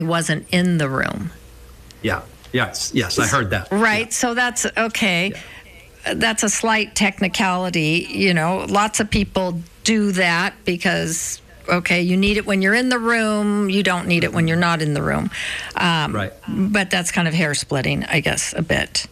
wasn't in the room. Yeah. Yes, I heard that. Right. Yeah. So that's okay. Yeah. That's a slight technicality. Lots of people do that because, okay, you need it when you're in the room. You don't need it when you're not in the room. Right. But that's kind of hair splitting, I guess, a bit.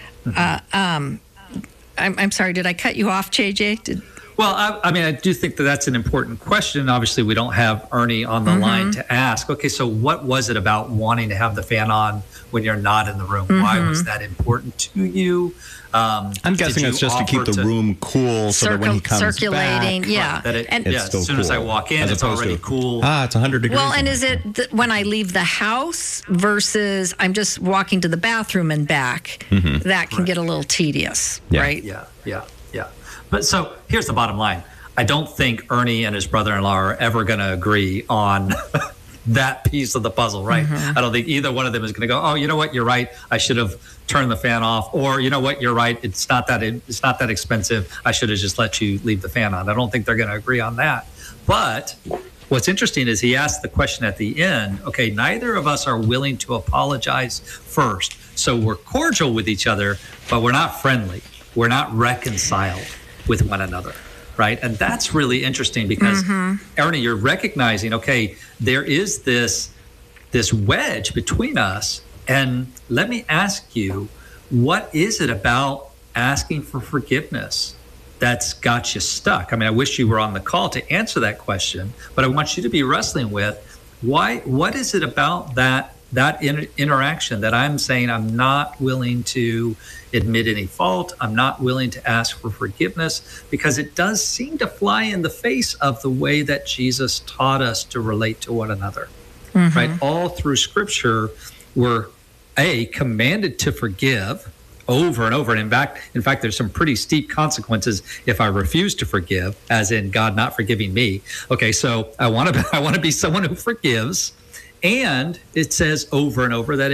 Mm-hmm. I'm sorry. Did I cut you off, JJ? Well, I do think that's an important question. Obviously, we don't have Ernie on the line to ask, okay, so what was it about wanting to have the fan on when you're not in the room? Why was that important to you? I'm guessing it's just to keep the room cool so that when he comes circulating, back, yeah. It's still as soon as I walk in, it's already cool. It's 100 degrees. Well, and is it when I leave the house versus I'm just walking to the bathroom and back? That can get a little tedious, right? Yeah. But so here's the bottom line. I don't think Ernie and his brother-in-law are ever going to agree on that piece of the puzzle, right? I don't think either one of them is going to go, oh, you know what, you're right. I should have turned the fan off. Or, you know what, you're right. It's not that expensive. I should have just let you leave the fan on. I don't think they're going to agree on that. But what's interesting is he asked the question at the end, okay, neither of us are willing to apologize first. So we're cordial with each other, but we're not friendly. We're not reconciled with one another, right? And that's really interesting because, Ernie, you're recognizing, okay, there is this wedge between us. And let me ask you, what is it about asking for forgiveness that's got you stuck? I mean, I wish you were on the call to answer that question, but I want you to be wrestling with what is it about that interaction that I'm saying I'm not willing to admit any fault, I'm not willing to ask for forgiveness, because it does seem to fly in the face of the way that Jesus taught us to relate to one another, right? All through Scripture, we're commanded to forgive over and over. And in fact, there's some pretty steep consequences if I refuse to forgive, as in God not forgiving me. Okay, so I want to be someone who forgives. And it says over and over that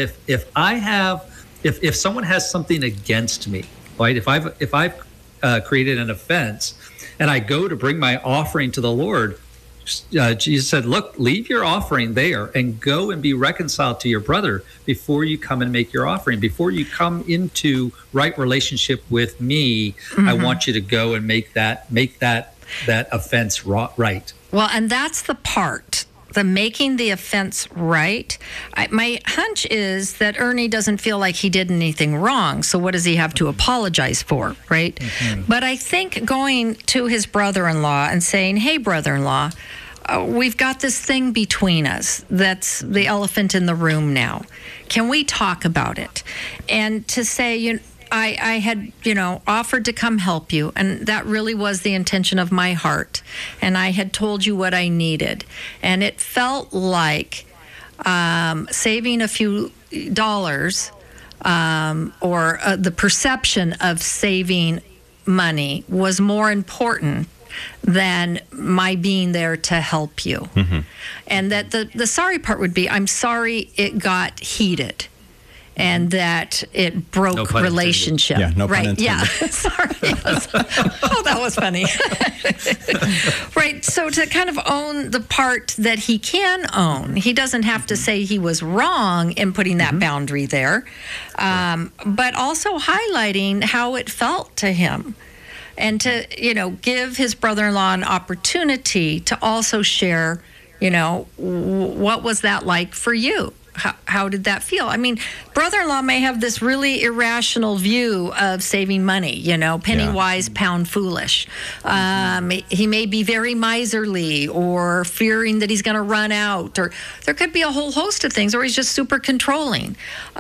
if someone has something against me, right? If I've created an offense and I go to bring my offering to the Lord, Jesus said, look, leave your offering there and go and be reconciled to your brother before you come and make your offering. Before you come into right relationship with me, I want you to go and make that offense right. Well, and that's the part. The making the offense right. My hunch is that Ernie doesn't feel like he did anything wrong. So what does he have to apologize for, right? But I think going to his brother-in-law and saying, hey, brother-in-law, we've got this thing between us that's the elephant in the room now. Can we talk about it? And to say, I had, offered to come help you, and that really was the intention of my heart. And I had told you what I needed. And it felt like saving a few dollars or the perception of saving money was more important than my being there to help you. And that the sorry part would be, I'm sorry it got heated. And that it broke relationship. Yeah, no pun intended. Yeah, sorry. Oh, that was funny. Right, so to kind of own the part that he can own. He doesn't have to say he was wrong in putting that boundary there, but also highlighting how it felt to him. And to, give his brother-in-law an opportunity to also share, what was that like for you? How did that feel? I mean, brother-in-law may have this really irrational view of saving money, penny wise, pound foolish. He may be very miserly or fearing that he's going to run out, or there could be a whole host of things, or he's just super controlling.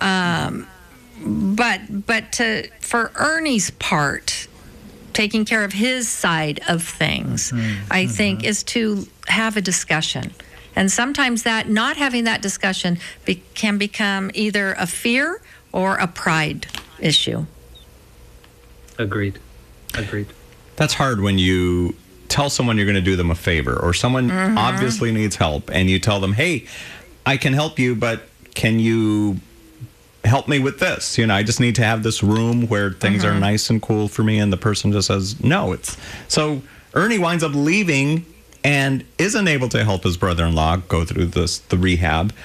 But for Ernie's part, taking care of his side of things, I think, is to have a discussion. And sometimes that not having that discussion can become either a fear or a pride issue. Agreed. That's hard when you tell someone you're going to do them a favor, or someone obviously needs help, and you tell them, hey, I can help you, but can you help me with this? I just need to have this room where things are nice and cool for me. And the person just says, no. So Ernie winds up leaving and isn't able to help his brother-in-law go through the rehab.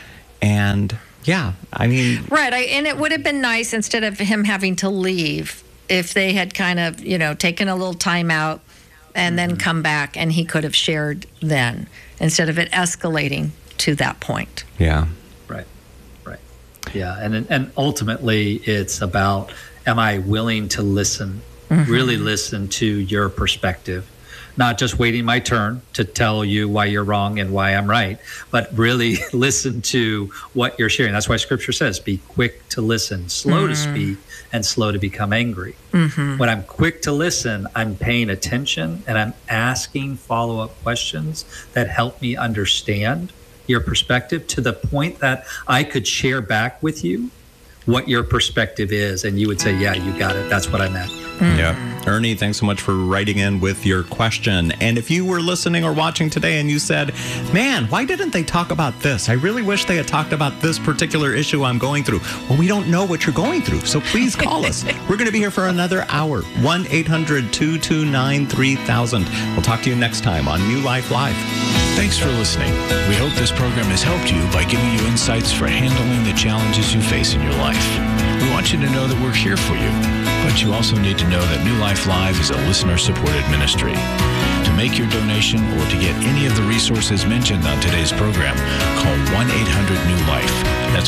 And yeah, I mean, Right. And it would have been nice, instead of him having to leave, if they had kind of, taken a little time out and then come back, and he could have shared then, instead of it escalating to that point. yeah. Right. Yeah. And ultimately, it's about, am I willing to listen, really listen to your perspective? Not just waiting my turn to tell you why you're wrong and why I'm right, but really listen to what you're sharing. That's why Scripture says, be quick to listen, slow to speak, and slow to become angry. When I'm quick to listen, I'm paying attention and I'm asking follow-up questions that help me understand your perspective, to the point that I could share back with you what your perspective is, and you would say, yeah, you got it. That's what I meant. Yeah. Ernie, thanks so much for writing in with your question. And if you were listening or watching today and you said, man, why didn't they talk about this? I really wish they had talked about this particular issue I'm going through. Well, we don't know what you're going through, so please call us. We're going to be here for another hour. 1-800-229-3000. We'll talk to you next time on New Life Live. Thanks for listening. We hope this program has helped you by giving you insights for handling the challenges you face in your life. We want you to know that we're here for you, but you also need to know that New Life Live is a listener-supported ministry. To make your donation or to get any of the resources mentioned on today's program, call 1-800-NEW-LIFE. That's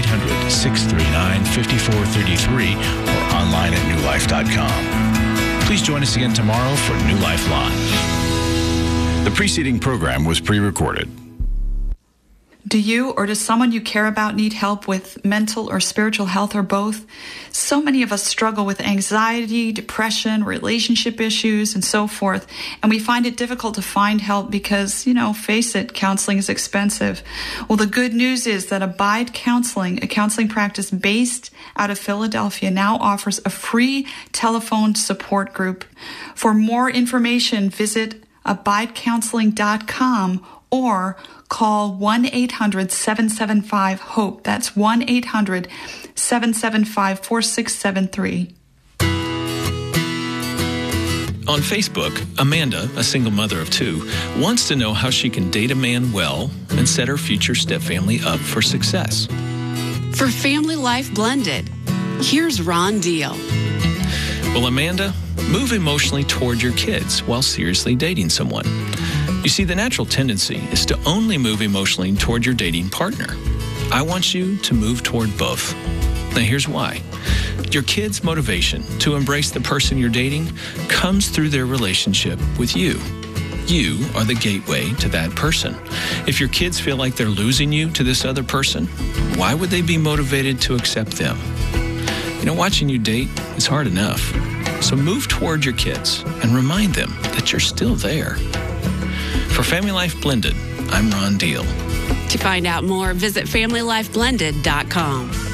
1-800-639-5433 or online at newlife.com. Please join us again tomorrow for New Life Live. The preceding program was pre-recorded. Do you or does someone you care about need help with mental or spiritual health, or both? So many of us struggle with anxiety, depression, relationship issues, and so forth. And we find it difficult to find help because, face it, counseling is expensive. Well, the good news is that Abide Counseling, a counseling practice based out of Philadelphia, now offers a free telephone support group. For more information, visit abidecounseling.com or call 1-800-775-HOPE. That's 1-800-775-4673. On Facebook, Amanda, a single mother of two, wants to know how she can date a man well and set her future stepfamily up for success. For Family Life Blended, here's Ron Deal. Well, Amanda, move emotionally toward your kids while seriously dating someone. You see, the natural tendency is to only move emotionally toward your dating partner. I want you to move toward both. Now, here's why. Your kids' motivation to embrace the person you're dating comes through their relationship with you. You are the gateway to that person. If your kids feel like they're losing you to this other person, why would they be motivated to accept them? Watching you date is hard enough. So move toward your kids and remind them that you're still there. For Family Life Blended, I'm Ron Deal. To find out more, visit FamilyLifeBlended.com.